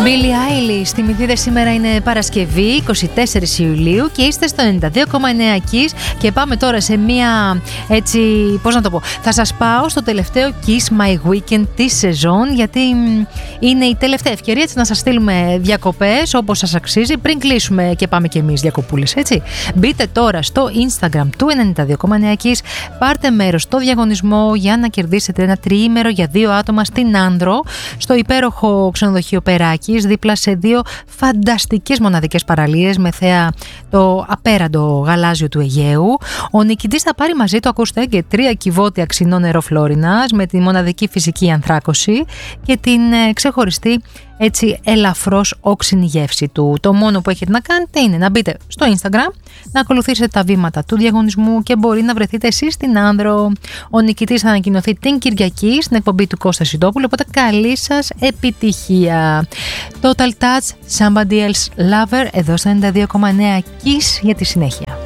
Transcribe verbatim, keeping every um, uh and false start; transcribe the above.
Billie Eilish, θυμηθείτε σήμερα είναι Παρασκευή είκοσι τέσσερις Ιουλίου και είστε στο ενενήντα δύο κόμμα εννέα Kiss και πάμε τώρα σε μία έτσι, πώς να το πω, θα σας πάω στο τελευταίο Kiss My Weekend της σεζόν, γιατί είναι η τελευταία ευκαιρία έτσι, να σας στείλουμε διακοπές όπως σας αξίζει πριν κλείσουμε και πάμε και εμείς διακοπούλες, έτσι. Μπείτε τώρα στο Instagram του ενενήντα δύο κόμμα εννέα Kiss, πάρτε μέρος στο διαγωνισμό για να κερδίσετε ένα τριήμερο για δύο άτομα στην Άνδρο, στο υπέροχο ξενοδοχείο Περάκης, δίπλα σε δύο φανταστικές μοναδικές παραλίες με θέα το απέραντο γαλάζιο του Αιγαίου. Ο νικητής θα πάρει μαζί του, ακούστε, και τρία κυβότια ξινό νερό Φλόρινας με τη μοναδική φυσική ανθράκωση και την ε, ξεχωριστή έτσι ελαφρώς όξινη γεύση του. Το μόνο που έχετε να κάνετε είναι να μπείτε στο Instagram, να ακολουθήσετε τα βήματα του διαγωνισμού και μπορεί να βρεθείτε εσείς στην Άνδρο. Ο νικητής θα ανακοινωθεί την Κυριακή στην εκπομπή του Κώστα Σιντόπουλου, οπότε καλή σας επιτυχία. Total Touch, Somebody Else Lover, εδώ στο ενενήντα δύο κόμμα εννέα Kiss για τη συνέχεια.